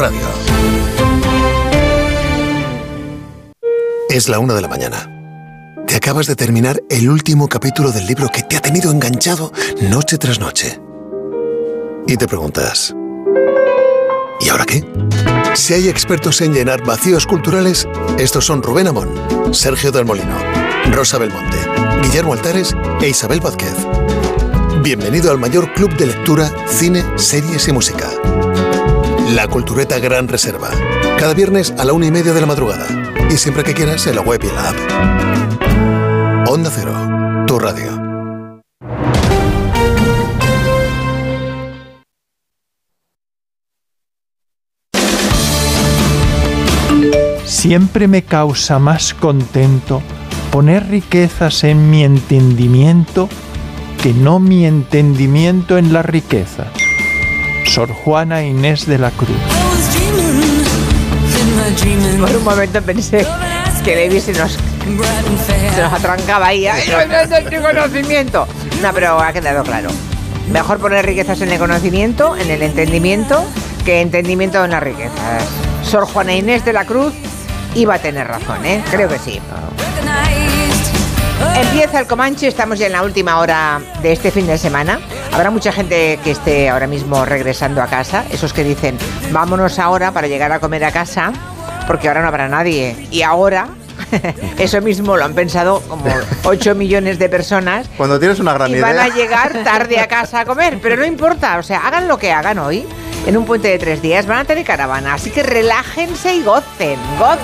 radio. Es la 1 de la mañana. Te acabas de terminar el último capítulo del libro que te ha tenido enganchado noche tras noche. Y te preguntas, ¿y ahora qué? Si hay expertos en llenar vacíos culturales, estos son Rubén Amón, Sergio del Molino, Rosa Belmonte, Guillermo Altares e Isabel Vázquez. Bienvenido al mayor club de lectura, cine, series y música. La Cultureta Gran Reserva. Cada viernes a la 1:30 de la madrugada. Y siempre que quieras en la web y en la app. Onda Cero, tu radio. Siempre me causa más contento poner riquezas en mi entendimiento que no mi entendimiento en las riquezas. Sor Juana Inés de la Cruz. Por un momento pensé que Levi se nos atrancaba ahí. ¡Ay, no conocimiento! No, pero ha quedado claro. Mejor poner riquezas en el conocimiento, en el entendimiento, que entendimiento en las riquezas. Sor Juana Inés de la Cruz iba a tener razón, ¿eh? Creo que sí. Empieza el Comanche, estamos ya en la última hora de este fin de semana. Habrá mucha gente que esté ahora mismo regresando a casa, esos que dicen, vámonos ahora para llegar a comer a casa, porque ahora no habrá nadie. Y ahora, eso mismo lo han pensado como 8 millones de personas. Cuando tienes una gran idea. Y van a llegar tarde a casa a comer, pero no importa, o sea, hagan lo que hagan hoy. En un puente de 3 días van a tener caravana, así que relájense y gocen.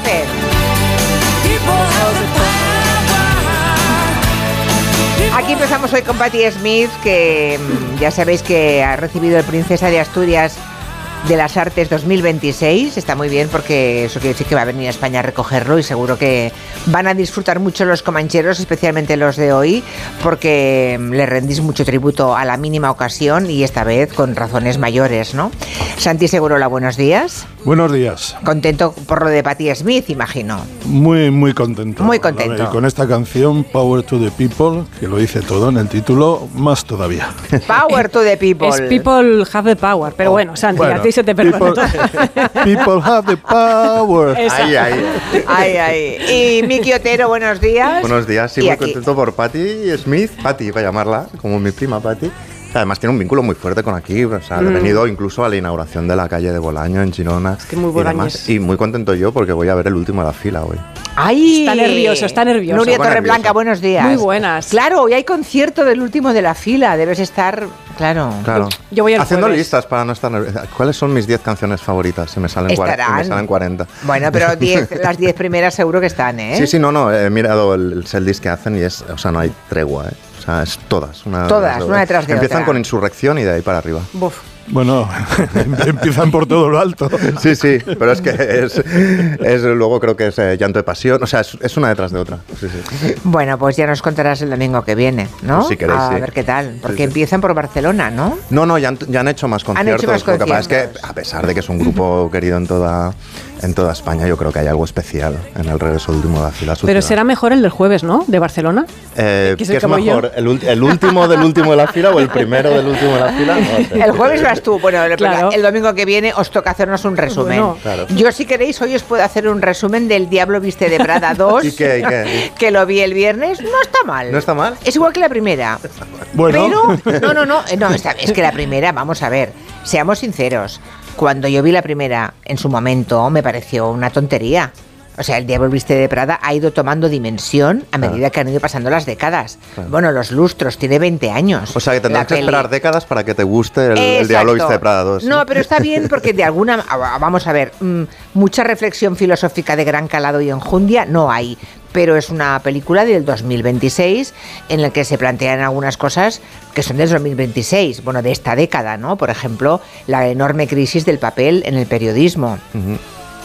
Aquí empezamos hoy con Patti Smith, que ya sabéis que ha recibido el Princesa de Asturias de las Artes 2026. Está muy bien porque eso quiere decir que va a venir a España a recogerlo y seguro que van a disfrutar mucho los comancheros, especialmente los de hoy, porque le rendís mucho tributo a la mínima ocasión y esta vez con razones mayores, ¿no? Santi Segurola, buenos días. Buenos días. Contento por lo de Patti Smith, imagino. Muy contento. Muy contento. Y con esta canción, Power to the People, que lo dice todo en el título, más todavía. Power to the People. Es People have the power, pero bueno, Santi, a ti se te perdona. People have the power. Ay. Y Miki Otero, buenos días. Buenos días, sí, y muy aquí contento por Patti Smith, Patti, para llamarla, como mi prima Patti. Además tiene un vínculo muy fuerte con aquí, o sea, he venido incluso a la inauguración de la calle de Bolaño en Girona. Es que muy bolañés. Y muy contento yo porque voy a ver el último de la fila hoy. ¡Ay! Está nervioso. Nuria Torreblanca, buenos días. Muy buenas. Claro, hoy hay concierto del último de la fila, debes estar, claro. Yo voy haciendo jueves. listas para no estar nerviosa. ¿Cuáles son mis 10 canciones favoritas? Se me salen 40. Bueno, pero las 10 primeras seguro que están, ¿eh? Sí, no, he mirado el setlist que hacen y es, o sea, no hay tregua, ¿eh? O sea, es todas, una detrás de Empiezan otra. Con Insurrección y de ahí para arriba. Buf. Bueno, empiezan por todo lo alto. Sí, pero es que es luego creo que es Llanto de Pasión, o sea, es una detrás de otra. Sí. Bueno, pues ya nos contarás el domingo que viene, ¿no? Pues si queréis, a ver qué tal, porque empiezan por Barcelona, ¿no? No, ya han hecho más conciertos. Lo que pasa es que, a pesar de que es un grupo querido en toda España, yo creo que hay algo especial en el regreso último de la fila. Pero será mejor el del jueves, ¿no? De Barcelona. ¿Qué es mejor? ¿El último del último de la fila o el primero del último de la fila? No sé. El jueves vas tú. Bueno, claro. El domingo que viene os toca hacernos un resumen. Bueno, claro. Yo, si queréis, hoy os puedo hacer un resumen del Diablo Viste de Prada 2. ¿Y qué? Que lo vi el viernes. No está mal. ¿No está mal? Es igual que la primera. Bueno. Pero, no, es que la primera, vamos a ver, seamos sinceros. Cuando yo vi la primera, en su momento, me pareció una tontería. O sea, el Diablo Viste de Prada ha ido tomando dimensión a medida que han ido pasando las décadas. Claro. Bueno, los lustros, tiene 20 años. O sea, que tendrás que esperar décadas para que te guste el Diablo Viste de Prada 2. No, pero está bien porque de alguna... Vamos a ver, mucha reflexión filosófica de gran calado y enjundia no hay. Pero es una película del 2026 en la que se plantean algunas cosas que son del 2026, bueno, de esta década, ¿no? Por ejemplo, la enorme crisis del papel en el periodismo. Uh-huh.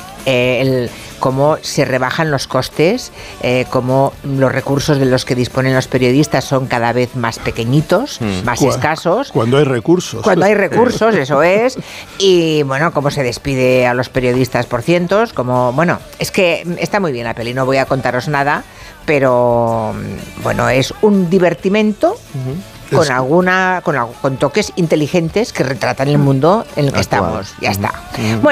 Cómo se rebajan los costes, cómo los recursos de los que disponen los periodistas son cada vez más pequeñitos, más escasos. Cuando hay recursos. Cuando hay recursos, eso es. Y bueno, cómo se despide a los periodistas por cientos, bueno, es que está muy bien la peli, no voy a contaros nada, pero bueno, es un divertimento. Uh-huh. Con toques inteligentes que retratan el mundo en el que estamos. Ya está. Bueno.